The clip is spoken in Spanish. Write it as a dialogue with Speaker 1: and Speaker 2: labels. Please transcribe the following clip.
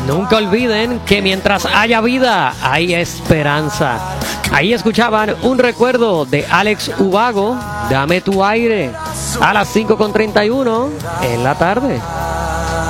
Speaker 1: Nunca olviden que mientras haya vida, hay esperanza. Ahí escuchaban un recuerdo de Alex Ubago, Dame tu aire, a las 5:31 en la tarde.